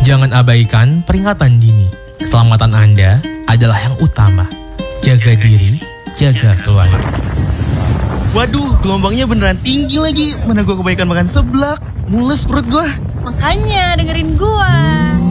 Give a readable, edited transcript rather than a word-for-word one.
Jangan abaikan peringatan dini. Keselamatan Anda adalah yang utama. Jaga diri, jaga keluarga. Waduh, gelombangnya beneran tinggi lagi. Mana gue kebaikan makan seblak. Mules perut gue. Makanya dengerin gua.